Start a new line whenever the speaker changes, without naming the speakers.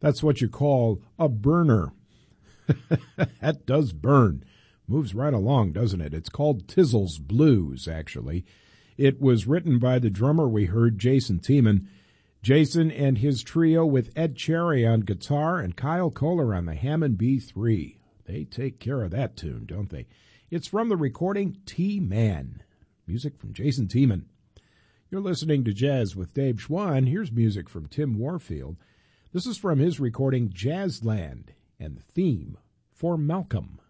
That's what you call a burner. That does burn. Moves right along, doesn't it? It's called Tizzle's Blues, actually. It was written by the drummer we heard, Jason Tiemann. Jason and his trio with Ed Cherry on guitar and Kyle Kohler on the Hammond B3. They take care of that tune, don't they? It's from the recording T-Man. Music from Jason Tiemann. You're listening to Jazz with Dave Schwann. Here's music from Tim Warfield. This is from his recording Jazzland and the theme for Malcolm.